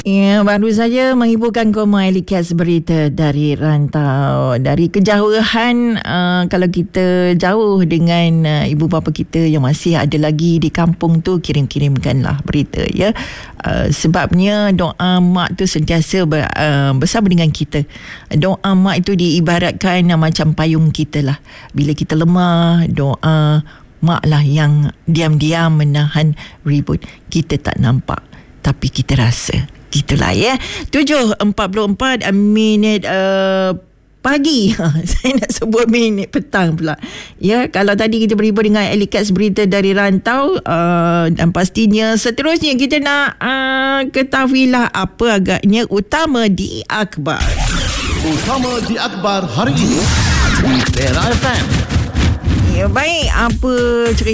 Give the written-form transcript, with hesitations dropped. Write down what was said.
Ya, baru saja menghiburkan koma Elikas berita dari rantau. Dari kejauhan, kalau kita jauh dengan ibu bapa kita yang masih ada lagi di kampung tu, kirim-kirimkanlah berita ya. Sebabnya doa mak tu sentiasa bersama dengan kita. Doa mak itu diibaratkan macam payung kita lah. Bila kita lemah, doa mak lah yang diam-diam menahan ribut. Kita tak nampak, tapi kita rasa. Gitulah ya. 7.44 minit pagi. Saya nak sebut minit petang pula. Ya, kalau tadi kita berhibur dengan Elikas berita dari rantau, dan pastinya seterusnya kita nak ketahuilah apa agaknya utama di akhbar. Utama di akhbar hari ini di Era FM. Ya, baik, apa cerita